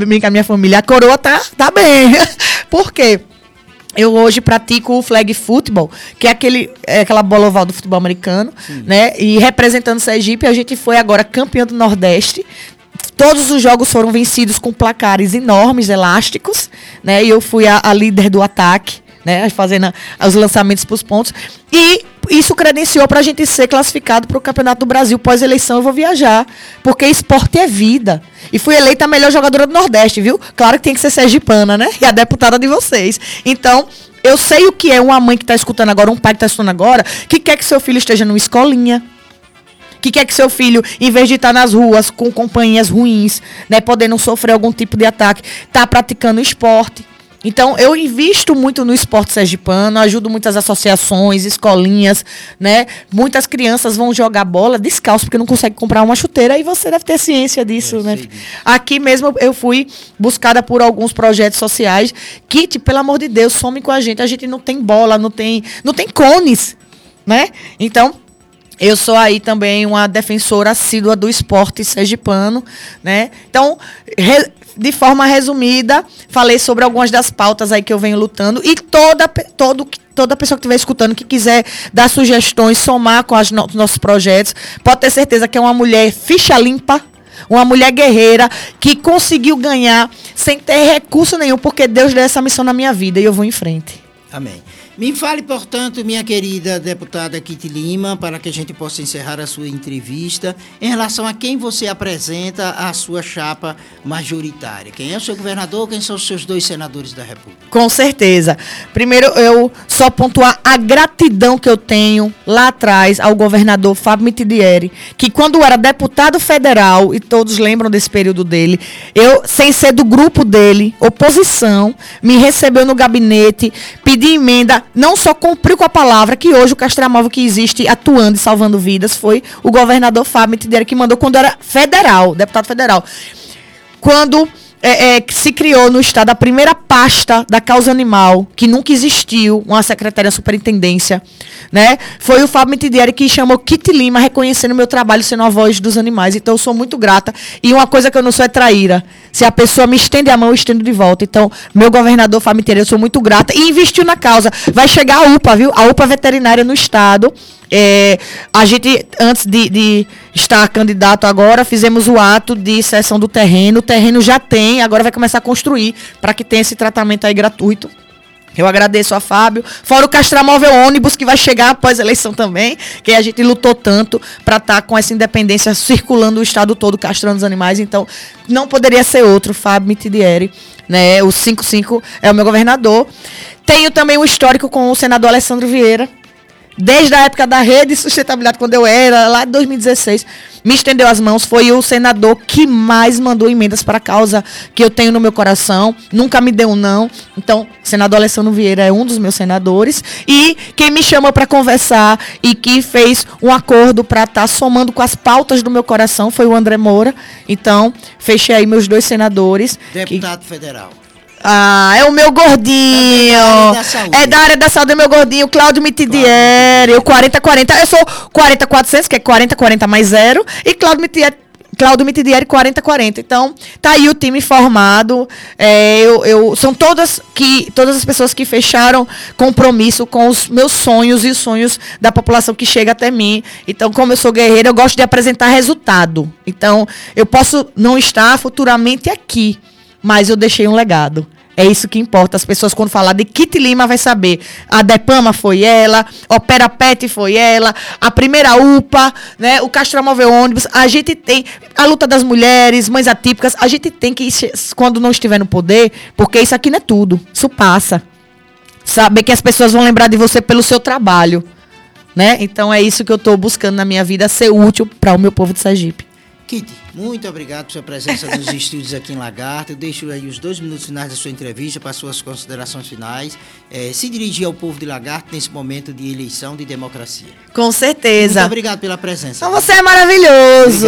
a minha família, a coroa tá bem. Por quê? Eu hoje pratico o flag football, que é aquela bola oval do futebol americano, né? E representando Sergipe, a gente foi agora campeão do Nordeste. Todos os jogos foram vencidos com placares enormes, elásticos, né? E eu fui a líder do ataque, né? Fazendo os lançamentos para os pontos. E isso credenciou para a gente ser classificado para o Campeonato do Brasil. Pós-eleição eu vou viajar, porque esporte é vida. E fui eleita a melhor jogadora do Nordeste, viu? Claro que tem que ser sergipana, né? E a deputada de vocês. Então, eu sei o que é uma mãe que está escutando agora, um pai que está escutando agora, que quer que seu filho esteja numa escolinha, que quer que seu filho, em vez de estar nas ruas com companhias ruins, né, podendo sofrer algum tipo de ataque, está praticando esporte. Então, eu invisto muito no esporte sergipano, ajudo muitas associações, escolinhas, né? Muitas crianças vão jogar bola descalço, porque não conseguem comprar uma chuteira, e você deve ter ciência disso, né? Aqui mesmo eu fui buscada por alguns projetos sociais que, pelo amor de Deus, somem com a gente não tem bola, não tem cones, né? Então, eu sou aí também uma defensora assídua do esporte sergipano, né? Então, de forma resumida, falei sobre algumas das pautas aí que eu venho lutando, e toda pessoa que estiver escutando, que quiser dar sugestões, somar com os nossos projetos, pode ter certeza que é uma mulher ficha limpa, uma mulher guerreira, que conseguiu ganhar sem ter recurso nenhum, porque Deus deu essa missão na minha vida, e eu vou em frente. Amém. Me fale, portanto, minha querida deputada Kitty Lima, para que a gente possa encerrar a sua entrevista, em relação a quem você apresenta a sua chapa majoritária. Quem é o seu governador, quem são os seus 2 senadores da República? Com certeza. Primeiro, eu só pontuar a gratidão que eu tenho lá atrás ao governador Fábio Mitidieri, que quando era deputado federal, e todos lembram desse período dele, eu, sem ser do grupo dele, oposição, me recebeu no gabinete, pedi emenda, não só cumpriu com a palavra, que hoje o Castramóvel que existe atuando e salvando vidas foi o governador Fábio Mitidieri, que mandou quando era federal, deputado federal. Quando se criou no estado a primeira pasta da causa animal, que nunca existiu, uma secretaria superintendência, né? Foi o Fábio Mitidieri que chamou Kitty Lima, reconhecendo o meu trabalho, sendo a voz dos animais. Então, eu sou muito grata. E uma coisa que eu não sou é traíra. Se a pessoa me estende a mão, eu estendo de volta. Então, meu governador Fábio Mitidieri, eu sou muito grata. E investiu na causa. Vai chegar a UPA, viu? A UPA veterinária no estado. A gente, antes de estar candidato agora, fizemos o ato de cessão do terreno. O terreno já tem, agora vai começar a construir para que tenha esse tratamento aí gratuito. Eu agradeço a Fábio. Fora o Castramóvel ônibus, que vai chegar após a eleição também, que a gente lutou tanto para estar com essa independência circulando o estado todo, castrando os animais. Então, não poderia ser outro, Fábio Mitidieri, né? O 55 é o meu governador. Tenho também um histórico com o senador Alessandro Vieira, desde a época da Rede de Sustentabilidade, quando eu era, lá em 2016, me estendeu as mãos, foi o senador que mais mandou emendas para a causa que eu tenho no meu coração, nunca me deu um não. Então, o senador Alessandro Vieira é um dos meus senadores, e quem me chamou para conversar e que fez um acordo para estar somando com as pautas do meu coração foi o André Moura. Então, fechei aí meus 2 senadores. Deputado federal. Ah, é o meu gordinho. É da área da saúde, é meu gordinho, Cláudio Mitidieri, o 4040. Eu sou 40400, que é 4040 mais 0, e Cláudio Mitidieri 4040. Então, tá aí o time formado. São todas as pessoas que fecharam compromisso com os meus sonhos e os sonhos da população que chega até mim. Então, como eu sou guerreira, eu gosto de apresentar resultado. Então, eu posso não estar futuramente aqui, mas eu deixei um legado. É isso que importa. As pessoas, quando falar de Kitty Lima, vai saber. A Depama foi ela, Opera Pet foi ela, a primeira UPA, né, o Castramóvel ônibus. A gente tem a luta das mulheres, mães atípicas. A gente tem que, quando não estiver no poder, porque isso aqui não é tudo. Isso passa. Saber que as pessoas vão lembrar de você pelo seu trabalho, né? Então, é isso que eu estou buscando na minha vida, ser útil para o meu povo de Sergipe. Kitty, muito obrigado por sua presença nos estúdios aqui em Lagarto. Eu deixo aí os 2 minutos finais da sua entrevista para suas considerações finais. Se dirigir ao povo de Lagarto nesse momento de eleição, de democracia. Com certeza. Muito obrigado pela presença. Então, você é maravilhoso.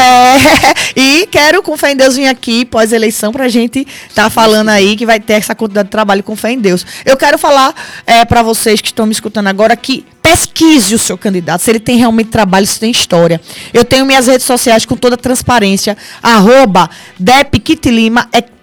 E quero, com fé em Deus, vir aqui pós-eleição para a gente estar falando aí que vai ter essa quantidade de trabalho com fé em Deus. Eu quero falar para vocês que estão me escutando agora que pesquise o seu candidato, se ele tem realmente trabalho, se tem história. Eu tenho minhas redes sociais com toda transparência, @DepKittyLima, é